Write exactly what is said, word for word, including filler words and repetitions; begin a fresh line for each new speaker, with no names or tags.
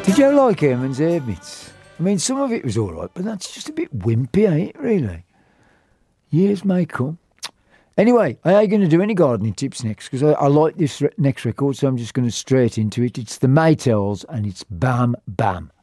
Did you like Herman's Hermits? I mean, some of it was all right, but that's just a bit wimpy, ain't it, really? Years may come. Anyway, I ain't going to do any gardening tips next because I, I like this re- next record, so I'm just going to straight into it. It's the Maytals and it's Bam Bam.